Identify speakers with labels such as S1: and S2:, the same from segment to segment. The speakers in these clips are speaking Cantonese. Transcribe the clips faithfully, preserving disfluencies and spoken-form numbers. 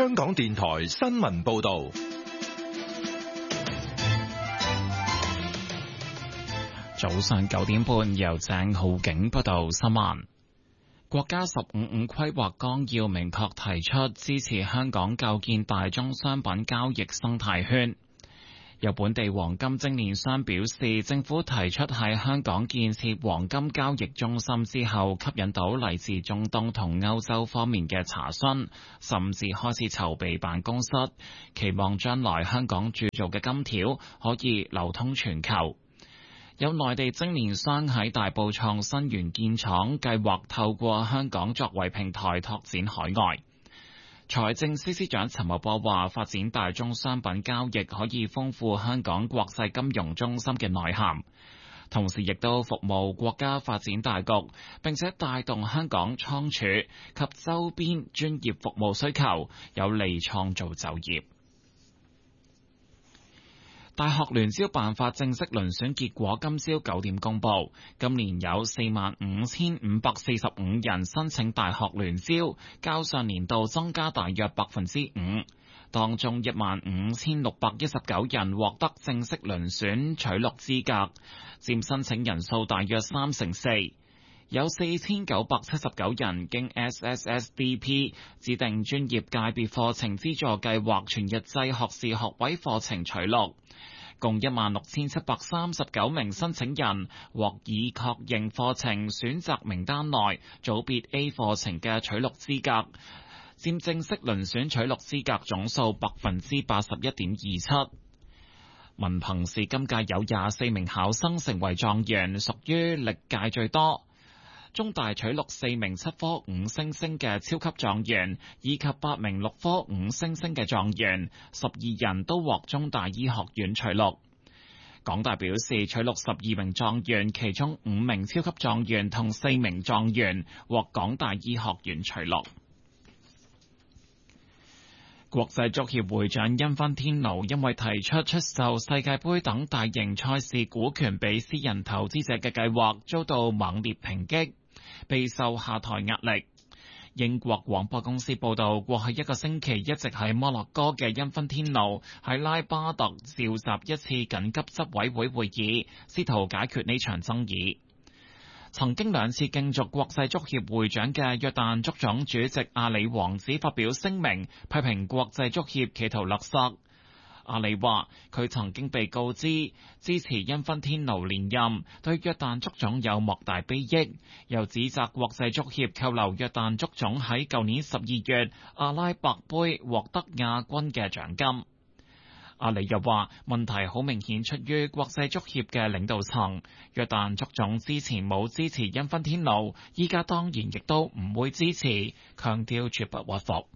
S1: 香港電台新聞報道。
S2: 早上九點半，由鄭浩景報道新聞。國家十五五規劃綱要明確提出支持香港構建大宗商品交易生態圈。有本地黃金精煉商表示，政府提出喺香港建設黃金交易中心之後，吸引到嚟自中東同歐洲方面嘅查詢，甚至開始籌備辦公室，期望將來香港鑄造嘅金條可以流通全球。有內地精煉商喺大埔創新元件廠計劃透過香港作為平台拓展海外。財政司司長陳茂波話，發展大宗商品交易可以豐富香港國際金融中心嘅內涵，同時亦都服務國家發展大局，並且帶動香港倉儲及周邊專業服務需求，有利創造就業。大學聯招辦法正式遴選結果今朝九點公佈，今年有四萬五千五百四十五人申請大學聯招，較上年度增加大約百分之五。當中一萬五千六百一十九人獲得正式遴選取錄資格，佔申請人數大約三成四。有四千九百七十九人經 S S S D P 指定專業界別課程資助計劃全日制學士學位課程取錄，共一萬六千七百三十九名申請人獲已確認課程選擇名單內組別 A 課程嘅取錄資格，佔正式遴選取錄資格總數百分之八十一點二七。文憑試今屆有廿四名考生成為狀元，屬於歷屆最多。中大取錄四名七科五星星嘅超級狀元，以及八名六科五星星嘅狀元，十二人都獲中大醫學院取錄。港大表示，取錄十二名狀元，其中五名超級狀元同四名狀元獲港大醫學院取錄。國際足協會長因芬天奴因為提出出售世界盃等大型賽事股權俾私人投資者嘅計劃，遭到猛烈抨擊，備受下台壓力。英國廣播公司報道，過去一個星期一直喺摩洛哥嘅因芬天奴喺拉巴特召集一次緊急執委會會議，試圖解決呢場爭議。曾經兩次競逐國際足協會長嘅約旦足總主席阿里王子發表聲明，批評國際足協企圖勒索。阿里話佢曾經被告知支持因芬天奴連任，對約旦足總有莫大裨益，又指責國際足協扣留約旦足總喺舊年十二月阿拉伯杯獲得亞軍嘅獎金。阿里又話問題好明顯出於國際足協嘅領導層，約旦足總之前冇支持因芬天奴，依家當然亦都唔會支持，強調絕不屈服。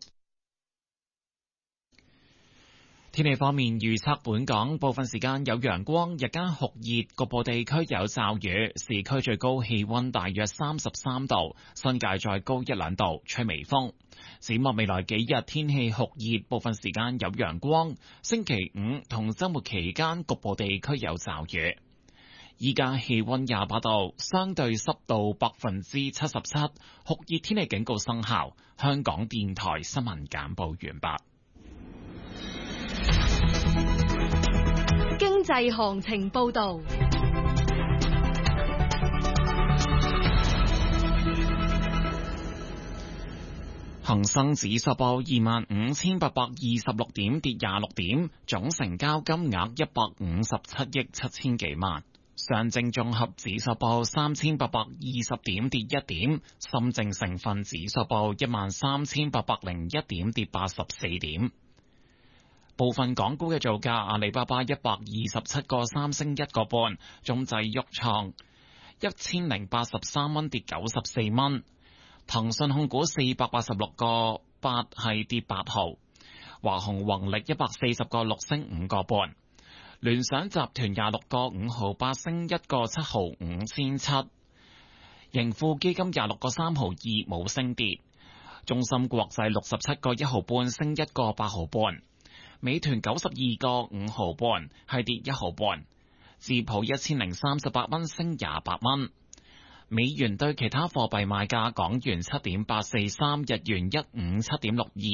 S2: 天氣方面，預測本港部分時間有陽光，日間酷熱，局部地區有驟雨，市區最高氣溫大約三十三度，新界再高一兩度，吹微風。展望未來幾日天氣酷熱，部分時間有陽光，星期五同週末期間局部地區有驟雨。依家氣溫廿八度，相對濕度百分之七十七，酷熱天氣警告生效。香港電台新聞簡報完畢。
S3: 經濟行情報道，
S2: 恒生指數報二萬五千八百二十六點，跌廿六點，總成交金額一百五十七億七千幾萬。上證綜合指數報三千八百二十點，跌一點。深證成分指數報一萬三千八百零一點，跌八十四點。部分港股嘅造價，阿里巴巴一百二十七個三升一個半，中製鬱創一千零八十三蚊，跌九十四蚊。騰訊控股四百八十六個八係跌八毫，華虹宏力一百四十個六升五個半，聯想集團廿六個五毫八升一個七毫五先七，盈富基金廿六個三毫二冇升跌，中芯國際六十七個一毫半升一個八毫半。美團九十二個五毫半，係跌一毫半；智普一千零三十八蚊，升廿八蚊。美元對其他貨幣賣價：港元七點八四三，日元一五七點六二，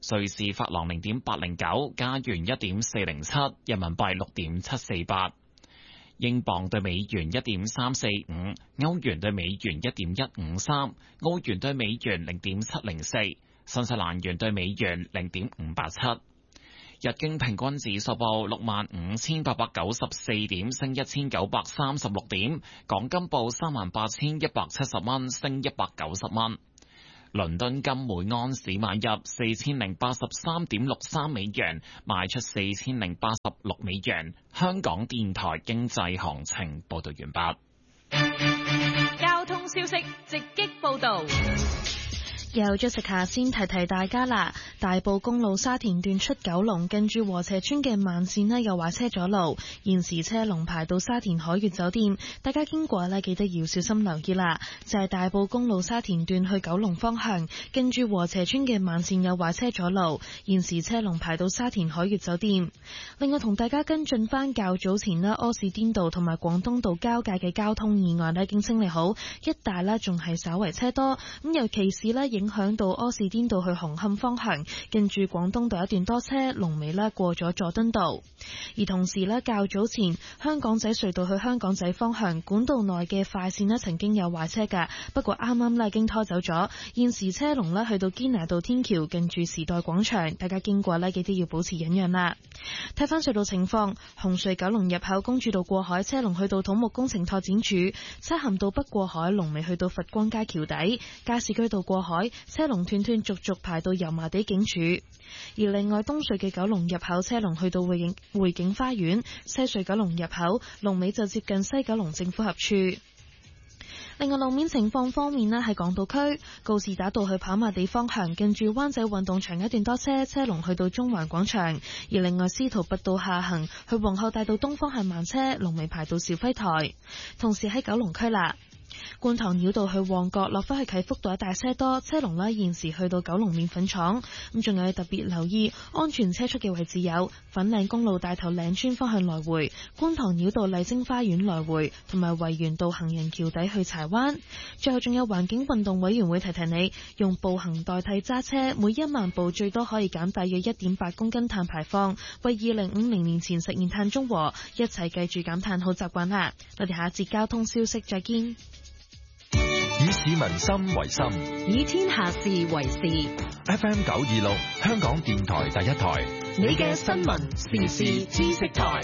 S2: 瑞士法郎零點八零九，加元一點四零七，人民幣六點七四八，英鎊對美元一點三四五，歐元對美元一點一五三，澳元對美元零點七零四，新西蘭元對美元零點五八七。日經平均指數報六萬五千八百九十四點，升一千九百三十六點。港金報三萬八千一百七十蚊，升一百九十蚊。倫敦金每安士買入四千零八十三點六三美元，賣出四千零八十六美元。香港電台經濟行情報道完
S3: 畢。交通消息直擊報道。
S4: 又再食下先提提大家啦，大埔公路沙田段出九龍近住禾輋村嘅慢線呢有壞車阻路，現時車龍排到沙田海悅酒店，大家經過呢記得要小心留意啦。就係、是、大埔公路沙田段去九龍方向近住禾輋村嘅慢線有壞車阻路，現時車龍排到沙田海悅酒店。另外同大家跟進翻較早前呢柯士甸道同埋廣東道交界嘅交通意外呢已經清理好，一帶呢仲係稍為車多，咁尤其是呢影響到柯士甸道去紅磡方向，近住廣東道一段多車，龍尾呢過咗佐敦道。而同時呢較早前香港仔隧道去香港仔方向管道內嘅快線呢曾經有壞車㗎，不過啱啱呢已經拖走咗，現時車龍呢去到堅拿道天橋近住時代廣場，大家經過呢記得要保持忍讓啦。睇翻隧道情況，紅隧九龍入口公主道過海車龍去到土木工程拓展署，漆咸道北過海龍尾去到佛光街橋底，加士居道過海車龍斷斷續續排到油麻地警署。而另外東隧嘅九龍入口車龍去到匯景匯景花園，西隧九龍入口龍尾就接近西九龍政府合署。另外路面情況方面呢，喺港島區告士打道去跑馬地方向近住灣仔運動場一段多車，車龍去到中環廣場。而另外司徒拔道下行去皇后大道東方向慢車，龍尾排到肇輝台。同時喺九龍區啦，觀塘繞道去旺角落返去啟福道一帶車多，車龍呢現時去到九龍麵粉廠。咁仲有特別留意安全車速嘅位置有粉嶺公路大頭嶺村方向來回、觀塘繞道麗晶花園來回，同埋維園道行人橋底去柴灣。最後仲有環境運動委員會提提你，用步行代替揸車，每一萬步最多可以減大約一點八公斤碳排放，為二零五零年前實現碳中和，一齊記住減碳好習慣啦。我哋下一節交通消息再見。
S1: 以市民心為心，
S3: 以天下事為事。
S1: F M 九二六，香港電台第一台，
S3: 你嘅新聞時事知識台。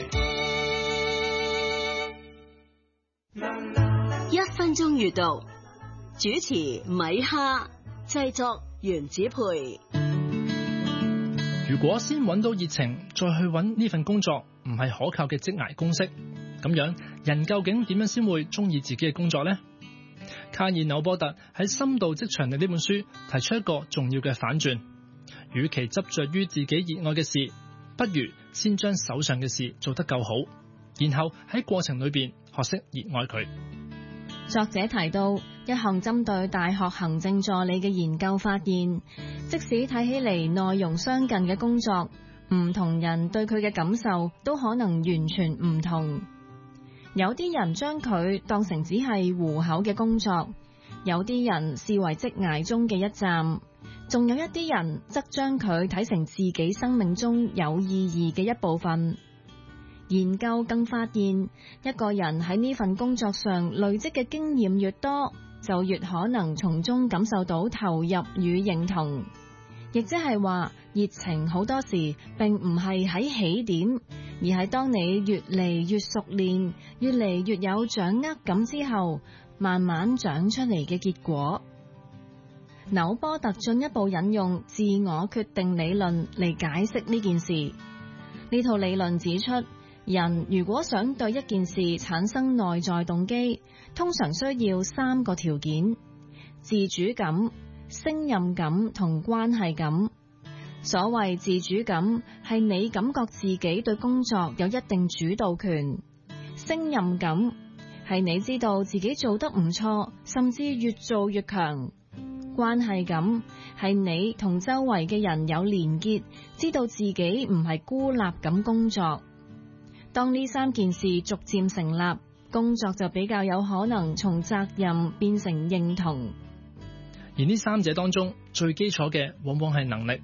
S3: 一分鐘閱讀，主持米哈，製作原子培。
S5: 如果先揾到熱情，再去揾呢份工作，唔係可靠嘅職涯公式，咁樣人究竟點樣先會中意自己嘅工作呢？卡爾紐波特喺《深度職場力》呢本書提出一個重要嘅反轉，與其執着於自己熱愛嘅事，不如先將手上嘅事做得夠好，然後喺過程裏邊學識熱愛佢。
S6: 作者提到，一項針對大學行政助理嘅研究發現，即使睇起嚟內容相近嘅工作，唔同人對佢嘅感受都可能完全唔同。有啲人將佢當成只係糊口嘅工作，有啲人視為職涯中嘅一站，仲有一啲人則將佢睇成自己生命中有意義嘅一部分。研究更發現，一個人喺呢份工作上累積嘅經驗越多，就越可能從中感受到投入與認同。亦即係話，熱情好多時並唔係喺起點，而係當你越嚟越熟練，越嚟越有掌握感之後，慢慢長出嚟嘅結果。紐波特進一步引用自我決定理論嚟解釋呢件事。呢套理論指出，人如果想對一件事產生內在動機，通常需要三個條件：自主感、勝任感同關係感。所謂自主感係你感覺自己對工作有一定主導權，勝任感係你知道自己做得唔錯，甚至越做越強。關係感係你同周圍嘅人有連結，知道自己唔係孤立咁工作。當呢三件事逐漸成立，工作就比較有可能從責任變成認同。
S5: 而呢三者當中最基礎嘅往往係能力，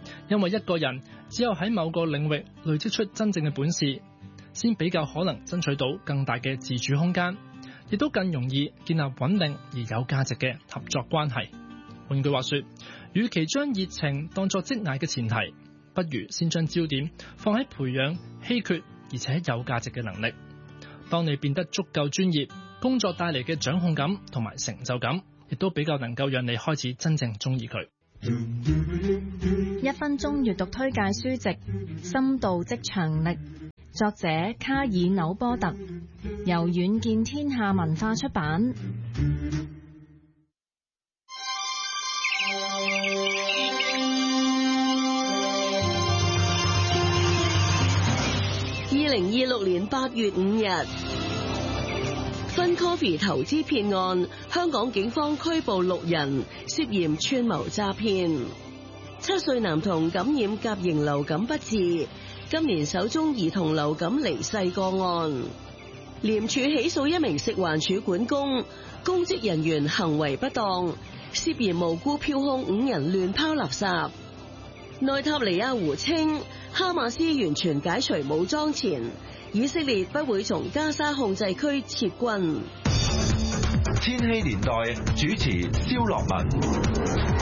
S5: 因為一個人只有喺某個領域累積出真正嘅本事，先比較可能爭取到更大嘅自主空間，亦都更容易建立穩定而有價值嘅合作關係。換句話說，與其將熱情當作職涯嘅前提，不如先將焦點放喺培養稀缺而且有價值嘅能力。當你變得足夠專業，工作帶嚟嘅掌控感同埋成就感，亦都比較能夠讓你開始真正中意佢。
S6: 一分鐘閱讀推介書籍《深度職場力》，作者卡爾紐波特，由遠見天下文化出版。
S3: 二零二六年八月五日，Fun Coffee 投資騙案，香港警方拘捕六人，涉嫌串謀詐騙。七歲男童感染甲型流感不治，今年首宗兒童流感離世個案。廉署起訴一名食環署管工，公職人員行為不當，涉嫌無故票控五人亂拋垃圾。內塔尼亞胡稱，哈馬斯完全解除武裝前，以色列不會從加沙控制區撤軍。
S1: 千禧年代主持蕭樂文。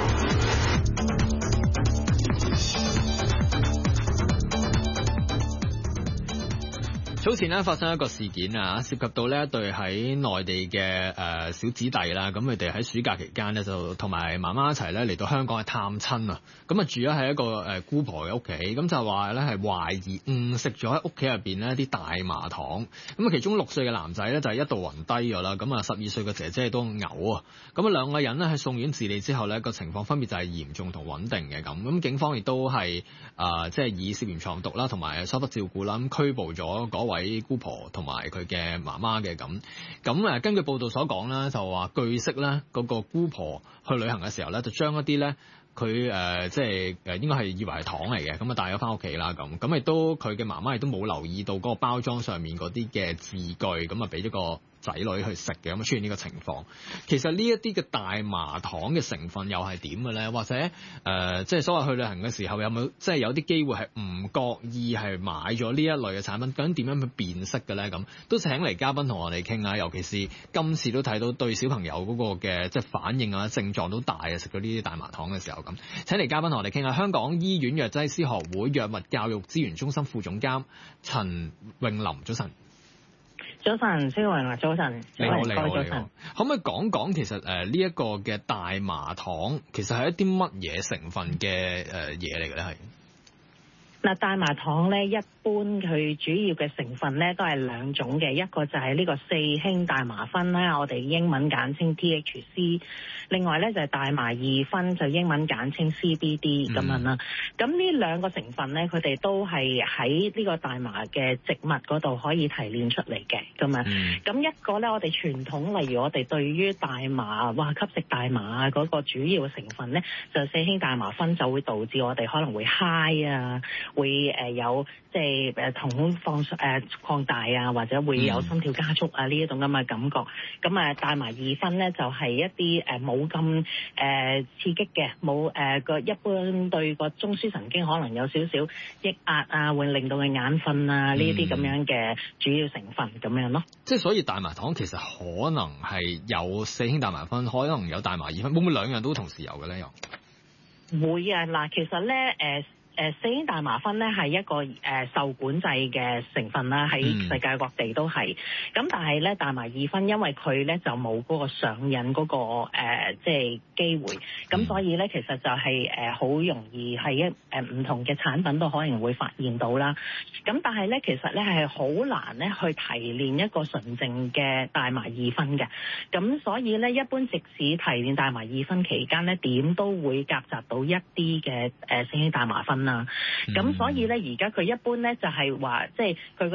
S7: 早前咧發生一個事件啊，涉及到呢一對喺內地嘅誒小子弟啦，咁佢哋喺暑假期間咧就同埋媽媽一齊咧嚟到香港去探親啊，咁啊住咗喺一個誒姑婆嘅屋企，咁就話咧係懷疑誤食咗喺屋企入邊呢啲大麻糖，咁啊其中六歲嘅男仔咧就係一度暈低咗啦，咁啊十二歲嘅姐姐都嘔啊，咁啊兩個人咧喺送院治理之後咧個情況分別就係嚴重同穩定嘅咁，咁警方亦都係啊即係以涉嫌藏毒啦同埋疏忽照顧啦咁拘捕咗嗰位位姑婆同埋佢嘅媽媽嘅咁，咁誒根據報道所講啦，就話據悉咧嗰個姑婆去旅行嘅時候咧，就將一啲咧佢誒即係誒應該係以為係糖嚟嘅，咁啊帶咗翻屋企啦咁，咁亦都佢嘅媽媽亦都冇留意到嗰個包裝上面嗰啲嘅字句，咁啊俾咗個仔女去食嘅，咁出現呢個情況。其實呢一啲嘅大麻糖嘅成分又係點嘅咧？或者誒、呃，即係所謂去旅行嘅時候有冇即係有啲機會係唔覺意係買咗呢一類嘅產品？究竟點樣去辨識嘅咧？咁都請嚟嘉賓同我哋傾下，尤其是今次都睇到對小朋友嗰個嘅即係反應啊、症狀都大啊，食咗呢啲大麻糖嘅時候咁。請嚟嘉賓同我哋傾下，香港醫院藥劑師學會藥物教育資源中心副總監陳詠琳，早晨。
S8: 早晨，蕭詠琳，早晨，
S7: 你好，你好，
S8: 早晨。
S7: 你好。可唔可以講講其實誒呢一個嘅大麻糖其實係一啲乜嘢成分嘅誒嘢嚟嘅咧？係
S8: 嗱，大麻糖咧，一般佢主要嘅成分咧都係兩種嘅，一個就係呢個四氫大麻酚啦，我哋英文簡稱 T H C， 另外咧就係大麻二酚，就英文簡稱 C B D 咁樣啦。咁呢兩個成分咧，佢哋都係喺呢個大麻嘅植物嗰度可以提煉出嚟嘅咁啊。咁、嗯、一個咧，我哋傳統例如我哋對於大麻哇吸食大麻嗰個主要成分咧，就四氫大麻酚就會導致我哋可能會 high 啊。會誒有即係誒瞳孔放誒擴大啊，或者會有心跳加速啊呢一種咁嘅感覺。咁啊，大麻二酚咧就係一啲誒冇咁誒刺激嘅，冇誒個一般對個中樞神經可能有少少抑壓啊，會令到佢眼瞓啊呢啲咁樣嘅主要成分咁樣咯。
S7: 即係所以大麻糖其實可能係有四氫大麻酚，可能有大麻二酚，會唔會兩樣都同時有嘅咧？又
S8: 會啊！嗱，其實咧誒。呃誒四氫大麻酚咧係一個誒、呃、受管制嘅成分啦，喺世界各地都係。咁、嗯、但係咧大麻二酚因為佢咧就冇嗰個上癮嗰、那個、呃、即係機會，咁、嗯、所以咧其實就係誒好容易係一誒唔、呃、同嘅產品都可能會發現到啦。咁但係咧其實咧係好難咧去提煉一個純正嘅大麻二酚嘅。咁所以咧一般即使提煉大麻二酚期間咧點都會夾雜到一啲嘅誒四氫大麻酚。啦，咁、嗯、所以咧，而家佢一般咧就係話，即係佢個標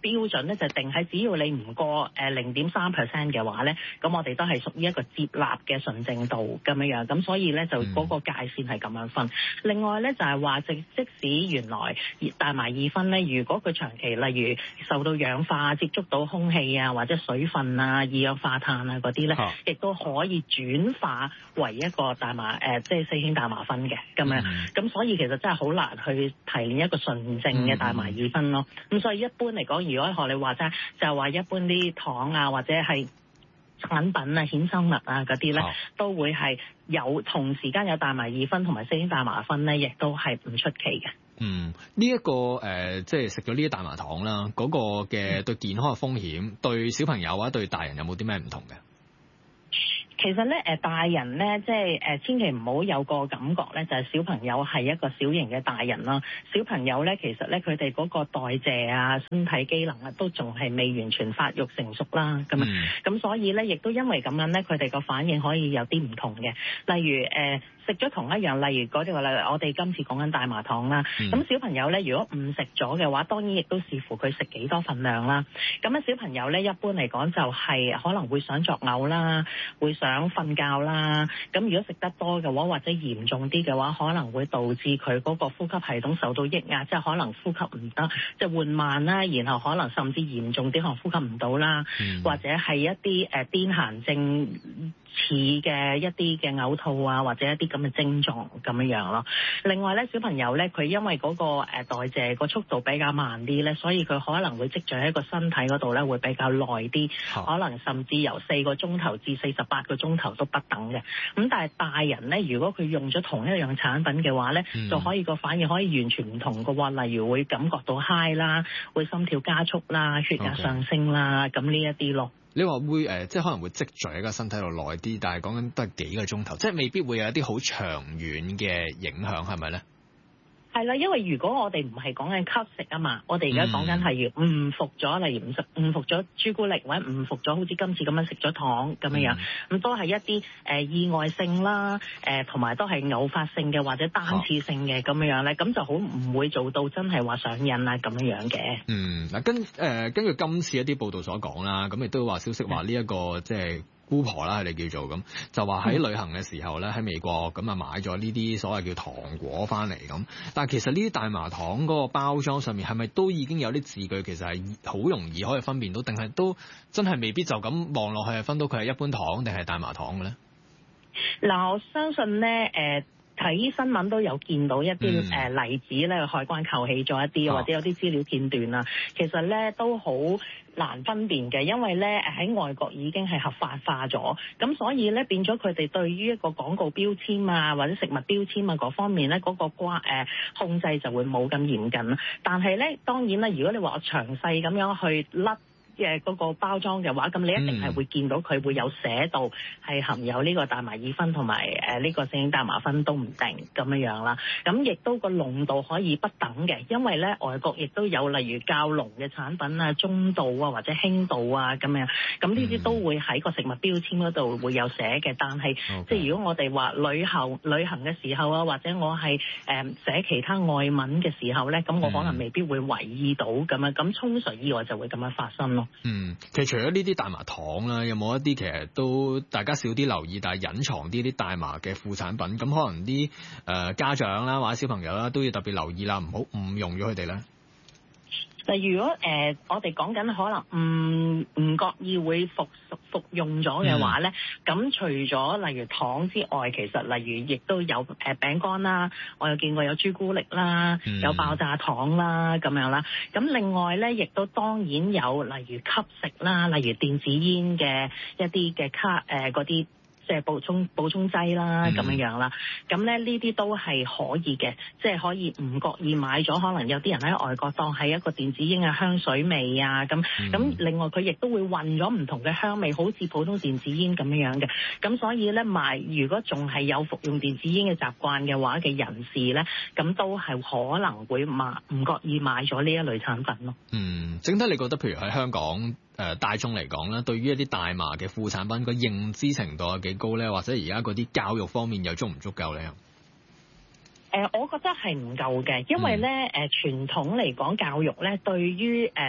S8: 標準咧就定喺只要你唔過誒零點三 percent 嘅話咧，咁我哋都係屬於一個接納嘅純正度咁樣樣，咁所以咧就嗰個界線係咁樣分。嗯、另外咧就係話，即即使原來大麻二酚咧，如果佢長期例如受到氧化、接觸到空氣啊或者水分啊、二氧化碳啊嗰啲咧，亦、啊、都可以轉化為一個大麻誒、呃，即係四氫大麻酚嘅咁樣。咁、嗯、所以其實真係好難去提煉一個純正嘅大麻二酚咯。咁、嗯、所以一般嚟講，如果學你話齋，就係話一般啲糖啊或者係產品啊、衍生物啊嗰啲咧，啊、都會係有同時間有大麻二酚同埋四氫大麻酚咧，亦都係唔出奇嘅。
S7: 嗯，呢、這、一個誒、呃，即係食咗呢啲大麻糖啦，嗰、那個嘅對健康嘅風險，嗯、對小朋友或者對大人有冇啲咩唔同嘅？
S8: 其實咧，誒大人咧，即係誒千祈唔好有個感覺咧，就係小朋友係一個小型嘅大人啦。小朋友咧，其實咧佢哋嗰個代謝啊、身體機能啊，都仲係未完全發育成熟啦。咁啊、嗯，咁所以咧，亦都因為咁樣咧，佢哋個反應可以有啲唔同嘅。例如誒食咗同一樣，例如嗰啲話，例如我哋今次講緊大麻糖啦。咁、嗯、小朋友咧，如果唔食咗嘅話，當然亦都視乎佢食幾多份量啦。咁咧，小朋友咧一般嚟講就係可能會想作嘔啦，會想想瞓覺啦，咁如果食得多嘅話，或者嚴重啲嘅話，可能會導致佢嗰個呼吸系統受到抑壓，即係可能呼吸唔得，即係緩慢啦，然後可能甚至嚴重啲，可能呼吸唔到啦，嗯、或者係一啲誒癲癇症似嘅一啲嘅嘔吐啊，或者一啲咁嘅症狀咁樣樣咯。另外咧，小朋友咧，佢因為嗰個誒代謝個速度比較慢啲咧，所以佢可能會積聚喺個身體嗰度咧，會比較耐啲，啊、可能甚至由四個鐘頭至四十八個鐘頭都不等嘅。咁但係大人咧，如果佢用咗同一樣產品嘅話咧，嗯、就可以個反應可以完全唔同嘅喎。例如會感覺到嗨啦，會心跳加速啦，血壓上升啦，咁呢一啲咯。
S7: 你話會誒、呃，即係可能會積聚喺個身體度耐啲，但係講緊都係幾個鐘頭，即係未必會有一啲好長遠嘅影響，係咪咧？
S8: 係啦，因為如果我哋唔係講緊吸食啊嘛，我哋而家講緊係要誤服咗，例如誤食誤服咗朱古力或者誤服咗好似今次咁樣食咗糖咁樣樣，咁、嗯、都係一啲誒、呃、意外性啦，誒同埋都係偶發性嘅或者單次性嘅咁樣樣咧，咁、啊、就好唔會做到真係話上癮啊咁樣樣嘅。嗯，
S7: 嗱跟誒、呃、根據今次一啲報道所講啦，咁亦都話消息話呢一個即係。姑婆啦，佢哋叫做咁，就話喺旅行嘅時候咧，喺美國咁啊買咗呢啲所謂叫糖果翻嚟咁。但係其實呢啲大麻糖嗰個包裝上面係咪都已經有啲字句，其實係好容易可以分辨到，定係都真係未必就咁望落去係分到佢係一般糖定係大麻糖嘅咧？
S8: 嗱，我相信咧，誒、呃。睇新聞都有見到一啲誒、嗯呃、例子咧，海關扣起咗一啲，或者有啲資料片段啊，其實咧都好難分辨嘅，因為咧喺外國已經係合法化咗，咁所以咧變咗佢哋對於一個廣告標籤啊，或者食物標籤啊嗰方面咧，嗰、嗰個關誒、呃、控制就會冇咁嚴謹啦。但係咧當然啦，如果你話我詳細咁樣去甩嘅嗰個包裝嘅話，咁你一定係會見到佢會有寫到係含有呢個大麻二酚同埋誒呢個四氫大麻酚都唔定咁樣樣啦。咁亦都個濃度可以不等嘅，因為咧外國亦都有例如較濃嘅產品啊、中度啊或者輕度啊咁樣。咁呢啲都會喺個食物標籤嗰度會有寫嘅。但係 Okay. 即係如果我哋話旅行旅行嘅時候啊，或者我係誒、呃、寫其他外文嘅時候咧，咁我可能未必會留意到咁樣。咁沖水意外就會咁樣發生咯。
S7: 嗯，其實除咗呢啲大麻糖啦，有冇一啲其實都大家少啲留意，但係隱藏啲啲大麻嘅副產品？咁可能啲誒、呃、家長啦或者小朋友啦都要特別留意啦，唔好誤用咗佢哋咧。
S8: 嗱，如果誒、呃、我哋講緊可能唔唔覺意會服服用咗嘅話咧，咁、嗯、除咗例如糖之外，其實例如亦都有誒、呃、餅乾啦，我有見過有朱古力啦，嗯、有爆炸糖啦咁樣啦。咁另外咧，亦都當然有例如吸食啦，例如電子煙嘅一啲嘅卡誒嗰啲。呃即係補充補充劑啦，咁樣樣啦，咁咧呢啲都係可以嘅，即係可以唔覺意買咗，可能有啲人喺外國當係一個電子煙嘅香水味啊，咁咁、嗯、另外佢亦都會混咗唔同嘅香味，好似普通電子煙咁樣樣嘅，咁所以咧買如果仲係有服用電子煙嘅習慣嘅話嘅人士咧，咁都係可能會買唔覺意買咗呢一類產品咯。嗯，
S7: 整體你覺得譬如喺香港？誒、呃、大眾嚟講咧，對於一啲大麻嘅副產品個認知程度有幾高咧？或者而家嗰啲教育方面又足唔足夠咧？誒、
S8: 呃，我覺得係唔夠嘅，因為咧誒、嗯呃、傳統嚟講教育咧，對於誒。呃即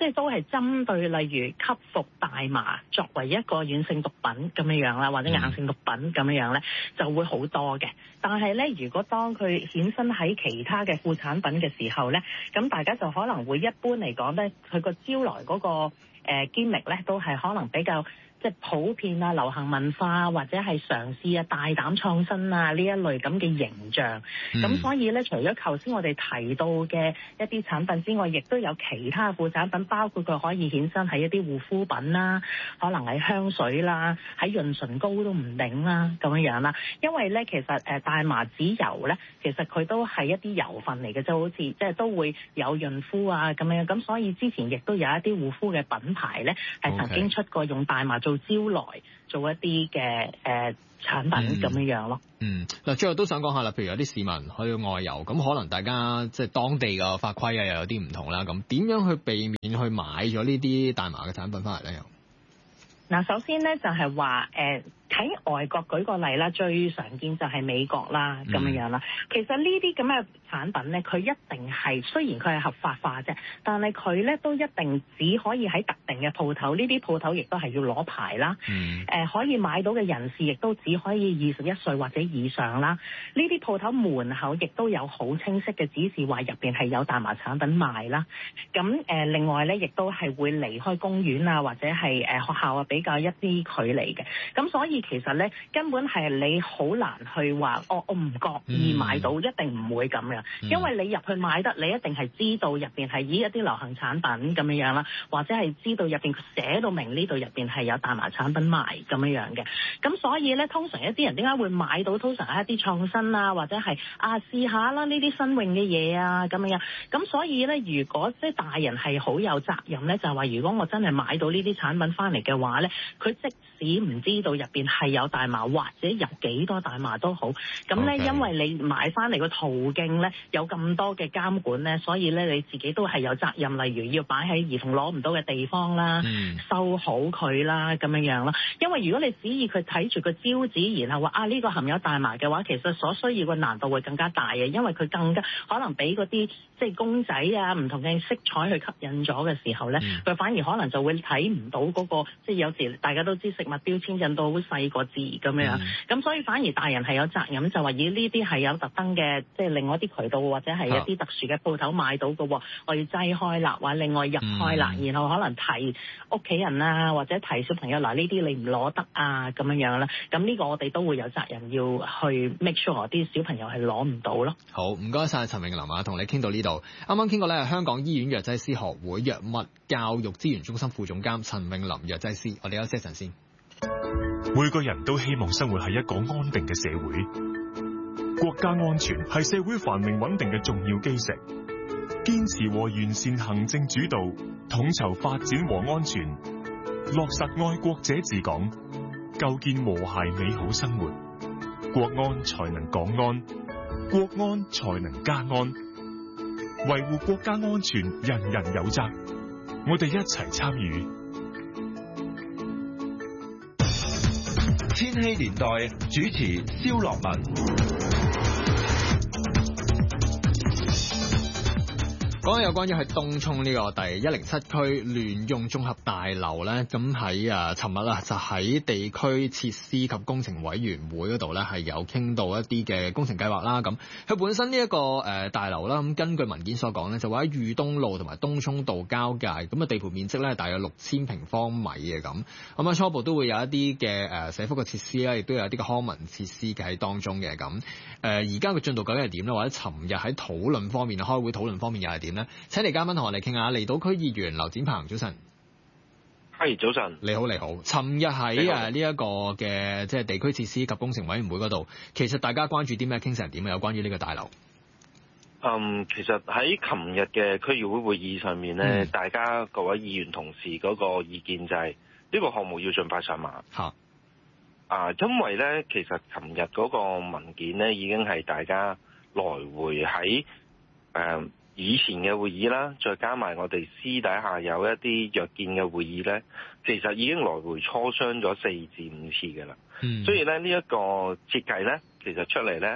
S8: 即係都係針對例如吸服大麻作為一個軟性毒品咁樣樣啦，或者硬性毒品咁樣樣咧，就會好多嘅。但係咧，如果當佢衍生喺其他嘅副產品嘅時候咧，咁大家就可能會一般嚟講咧，佢個招來嗰個誒 gimmick 咧，都係可能比較即係普遍啊、流行文化或者係嘗試啊、大膽創新啊呢一類咁嘅形象。咁、嗯、所以咧，除咗頭先我哋提到嘅一啲產品之外，亦都有其他副產品，包括佢可以衍生喺一啲護膚品啦，可能係香水啦，喺潤唇膏都唔定啦咁樣樣啦。因為咧，其實誒大麻籽油咧，其實佢都係一啲油份嚟嘅，就好似即係都會有潤膚啊咁樣。咁所以之前亦都有一啲護膚嘅品牌咧，係曾經出過用大麻做招來做一啲嘅誒產品咁樣樣咯。
S7: 嗯，嗱，最後都想講下啦，譬如有啲市民去外遊，咁可能大家即係當地嘅法規啊，又有啲唔同啦。咁點樣去避免去買咗呢啲大麻嘅產品翻嚟咧？又
S8: 嗱，首先咧就係話誒喺外國舉個例啦，最常見就係美國啦咁樣樣啦。其實呢啲咁嘅產品咧，佢一定係雖然佢係合法化啫，但係佢咧都一定只可以喺特定嘅鋪頭，呢啲鋪頭亦都係要攞牌啦。嗯。誒、呃、可以買到嘅人士亦都只可以二十一歲或者以上啦。呢啲鋪頭門口亦都有好清晰嘅指示，話入邊係有大麻產品賣啦。咁誒、呃、另外咧，亦都係會離開公園啊，或者係誒、呃、學校啊，比較一啲距離嘅。咁所以其實咧，根本係你好難去話，我我唔覺意買到，嗯、一定唔會咁樣，嗯、因為你入去買得，你一定係知道入邊係以一啲流行產品咁樣樣啦，或者係知道入邊寫到明呢度入邊係有大麻產品賣咁樣樣嘅。咁所以咧，通常一啲人點解會買到？通常係一啲創新啊，或者係啊試下啦呢啲新穎嘅嘢啊咁樣。咁所以咧，如果即係大人係好有責任咧，就係話如果我真係買到呢啲產品翻嚟嘅話咧，佢即使唔知道入邊係有大麻或者有幾多大麻都好，咁咧 Okay. 因為你買翻嚟個途徑咧有咁多嘅監管咧，所以咧你自己都係有責任，例如要擺喺兒童攞唔到嘅地方啦，嗯、收好佢啦咁樣樣啦。因為如果你指意佢睇住個招紙，然後話啊呢、呢個含有大麻嘅話，其實所需要嘅難度會更加大嘅，因為佢更加可能俾嗰啲即係公仔啊唔同嘅色彩去吸引咗嘅時候咧，佢、嗯、反而可能就會睇唔到嗰、嗰個，即係有時大家都知食物標籤印到好細個字咁樣，咁、嗯、所以反而大人係有責任，就話以呢啲係有特登嘅，即係另外一啲渠道或者係一啲特殊嘅鋪頭買到嘅，啊、我要擠開啦，或者另外入開啦，嗯、然後可能提屋企人啊，或者提小朋友嗱呢啲你唔攞得啊咁樣樣啦，咁呢個我哋都會有責任要去 make sure 啲小朋友係攞唔到咯。
S7: 好，唔該晒陳穎琳啊，同你傾到呢度。啱啱傾過咧係香港醫院藥劑師學會藥物教育資源中心副總監陳穎琳藥劑師，我哋休息一陣先。
S9: 每個人都希望生活喺一個安定嘅社會，國家安全係社會繁榮穩定嘅重要基石。堅持和完善行政主導，統籌發展和安全，落實愛國者治港，構建和諧美好生活，國安才能港安，國安才能家安。維護國家安全，人人有責，我哋一齊參與。
S1: 千禧年代主持蕭樂文。
S7: 講緊有關於喺東涌呢個第一零七區聯用綜合大樓咧，咁喺啊尋日啊就喺地區設施及工程委員會嗰度咧係有傾到一啲嘅工程計劃啦。咁佢本身呢一個誒大樓啦，咁根據文件所講咧，就話喺裕東路同埋東涌道交界，咁啊地盤面積咧大約六千平方米嘅咁，咁啊初步都會有一啲嘅誒社福嘅設施啦，亦都有一啲嘅康文設施嘅喺當中嘅咁。誒而家嘅進度究竟係點咧？或者尋日喺討論方面、開會討論方面又係點？請嚟嘉賓同我哋傾下，離島區議員劉展鵬，早晨。
S10: 係早晨，
S7: 你好，你好。尋日喺誒呢一個嘅即係地區設施及工程委員會嗰度，其實大家關注啲咩？傾成點啊？有關於呢個大樓。
S10: 嗯，其實喺尋日嘅區議會會議上面咧，嗯、大家各位議員同事嗰個意見就係、是、呢、呢個項目要盡快上馬。嚇。啊，因為咧，其實尋日嗰個文件咧已經係大家來回喺誒。呃以前嘅會議啦，再加埋我哋私底下有一啲約見嘅會議咧，其實已經來回磋商咗四至五次嘅啦。嗯，所以咧呢一個設計咧，其實出嚟咧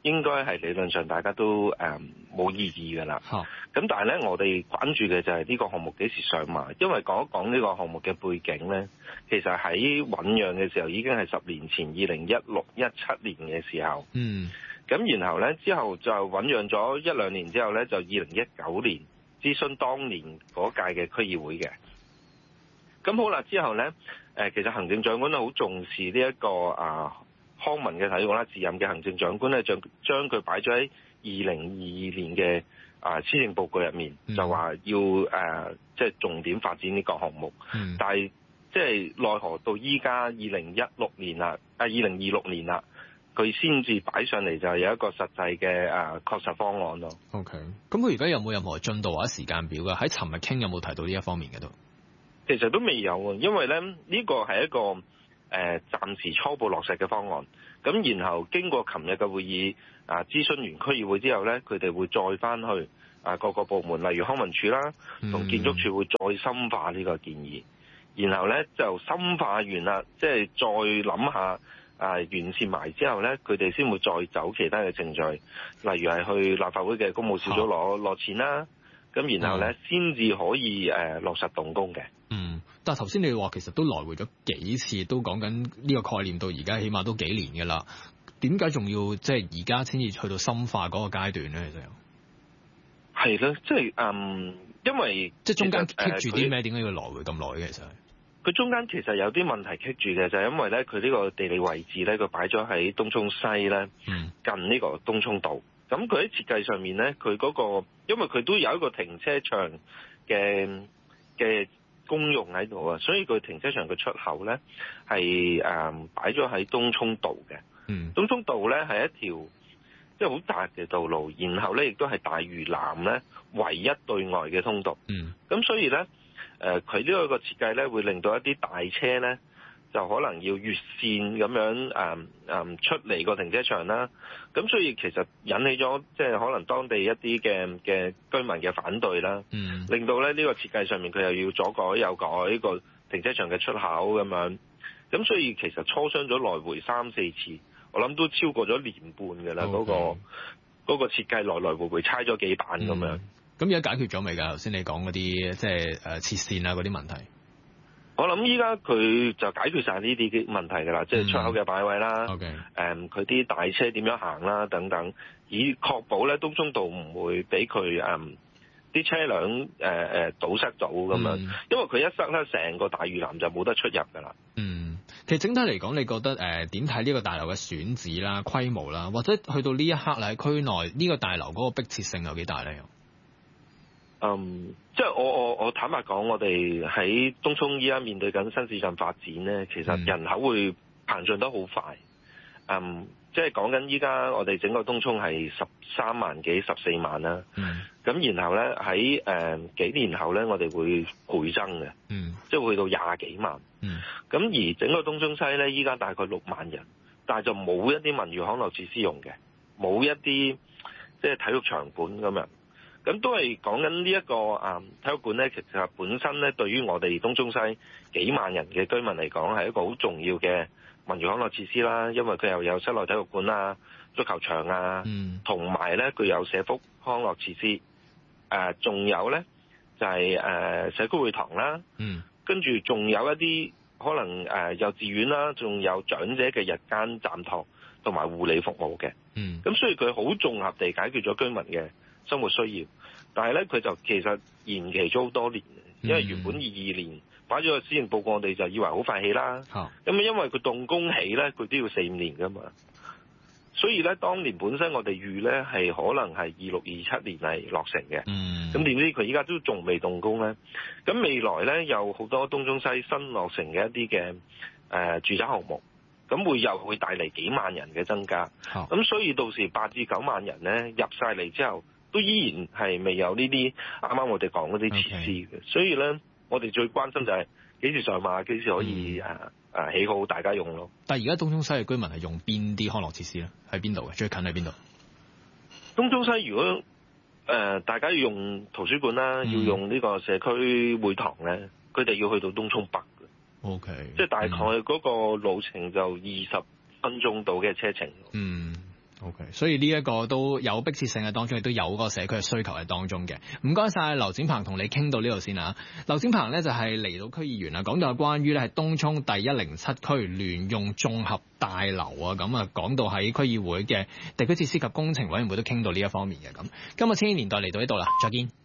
S10: 應該係理論上大家都誒冇、嗯、異議㗎啦。咁、啊、但係咧，我哋關注嘅就係呢個項目幾時上馬，因為講一講呢個項目嘅背景咧，其實喺醞釀嘅時候已經係十年前，二零一六一七年嘅時候。嗯。咁然後咧之後就醞釀咗一兩年之後咧，就二零一九年諮詢當年嗰屆嘅區議會嘅。咁好啦，之後咧誒，其實行政長官都好重視呢、這、一個啊。康文嘅體育啦，自任嘅行政長官咧，將將佢擺咗喺二零二二年嘅啊施政報告入面，嗯、就話要誒，即、呃、係、就是、重點發展呢個項目。嗯、但係即係奈何到依家二零一六年啦，啊二零二六年啦，佢先至擺上嚟就有一個實際嘅誒確實方案咯。
S7: OK，咁佢而家有冇任何進度或者時間表㗎？喺尋日傾有冇提到呢一方面嘅都？
S10: 其實都未有啊，因為咧呢、這個係一個。誒、呃、暫時初步落實嘅方案，咁然後經過琴日嘅會議啊，諮詢完區議會之後咧，佢哋會再翻去啊各個部門，例如康文署啦，同建築署會再深化呢個建議，然後咧就深化完啦，即係再諗下啊完善埋之後咧，佢哋先會再走其他嘅程序，例如係去立法會嘅公務小組攞攞錢啦，咁然後咧先至可以誒、呃、落實動工嘅。
S7: 嗯，但係頭先你話其實都來回咗幾次，都講緊呢個概念到而家起碼都幾年嘅啦。點解仲要即係而家先至去到深化嗰個階段咧？其實
S10: 係咯，即係嗯，因為
S7: 即係中間棘住啲咩？點解要來回咁耐嘅？其實
S10: 佢中間其實有啲問題棘住嘅，就係、是、因為咧佢呢個地理位置咧，佢擺咗喺東涌西咧，嗯、近呢個東涌道。咁佢喺設計上面咧，佢嗰、那個因為佢都有一個停車場嘅嘅。公用喺度啊，所以佢停車場嘅出口咧係誒擺咗喺東涌道嘅。嗯，東涌道咧係一條即係好窄嘅道路，然後咧亦都係大嶼南咧唯一對外嘅通道。嗯，咁所以咧誒佢呢一個設計咧會令到一啲大車咧就可能要越線咁樣誒誒、嗯、出嚟個停車場啦。咁所以其實引起咗即係可能當地一啲嘅嘅居民嘅反對啦，嗯、令到咧呢個設計上面佢又要左改右改個停車場嘅出口咁樣。咁所以其實磋商咗來回三四次，我諗都超過咗年半㗎啦。嗰 Okay.、嗰個嗰、嗰個設計來來回回猜咗幾版咁、嗯、樣。
S7: 咁而家解決咗未㗎？頭先你講嗰啲即係誒切線啊嗰啲問題。
S10: 我諗依家佢就解決晒呢啲嘅問題㗎啦，即係出口嘅擺位啦，誒佢啲大車點樣行啦等等，以確保咧東涌道唔會俾佢誒啲車輛誒誒、呃、堵塞到咁樣，嗯、因為佢一塞咧，成個大嶼南就冇得出入㗎啦。
S7: 嗯，其實整體嚟講，你覺得誒點睇呢個大樓嘅選址啦、規模啦，或者去到呢一刻咧喺區內呢、呢個大樓嗰個迫切性有幾大咧？
S10: 嗯，即係我我我坦白講，我哋喺東涌依家面對緊新市鎮發展咧，其實人口會膨脹得好快。嗯，即係講緊依家我哋整個東涌係十三萬幾十四萬啦。嗯。咁然後咧喺誒幾年後咧，我哋會倍增嘅。嗯。即係會去到廿幾萬。嗯。咁而整個東涌西咧，依家大概六萬人，但係就冇一啲文娛康樂設施用嘅，冇一啲即係體育場館咁樣。咁都係講緊呢一個啊、嗯、體育館咧，其實本身咧對於我哋東涌西幾萬人嘅居民嚟講係一個好重要嘅文娛康樂設施啦，因為佢又有室內體育館啊、足球場啊，同埋咧佢有社福康樂設施，誒、呃、仲有咧就係、是、誒、呃、社區會堂啦，嗯、跟住仲有一啲可能誒、呃、幼稚園啦，仲有長者嘅日間暫託同埋護理服務嘅，咁、嗯、所以佢好綜合地解決咗居民嘅生活需要，但係咧佢就其實延期咗好多年，因為原本二二年擺咗個施政報告，我哋就以為好快起啦。咁啊、嗯，因為佢動工起咧，佢都要四五年噶嘛，所以咧當年本身我哋預咧係可能係二六二七年係落成嘅。咁點知佢依家都仲未動工咧？咁未來咧有好多東涌西新落成嘅一啲嘅誒住宅項目，咁會又會帶嚟幾萬人嘅增加。咁、嗯、所以到時八至九萬人咧入晒嚟之後，都依然係未有呢啲啱啱我哋講嗰啲設施嘅，Okay. 所以咧我哋最關心就係幾時上馬，幾時可以誒誒起好大家用咯。
S7: 但係而家東涌西嘅居民係用邊啲康樂設施咧？喺邊度嘅？最近喺邊度？
S10: 東涌西如果誒、呃、大家要用圖書館啦，嗯、要用呢個社區會堂咧，佢哋要去到東涌北嘅。O K，即係大概嗰個路程就二十分鐘到嘅車程。嗯。
S7: OK， 所以呢一個都有迫切性嘅當中，亦都有嗰個社區嘅需求喺當中嘅。唔該晒劉展鵬，同你傾到呢度先啊。劉展鵬呢就係離島區議員啊，講到係關於咧係東涌第一零七區聯用綜合大樓啊，咁啊講到喺區議會嘅地區設施及工程委員會都傾到呢一方面嘅咁。今日千禧年代嚟到呢度啦，再見。